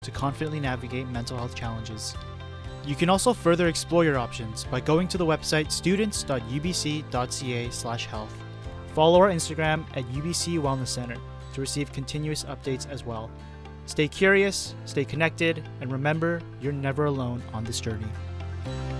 to confidently navigate mental health challenges. You can also further explore your options by going to the website students.ubc.ca/health. Follow our Instagram at UBC Wellness Center to receive continuous updates as well. Stay curious, stay connected, and remember, you're never alone on this journey.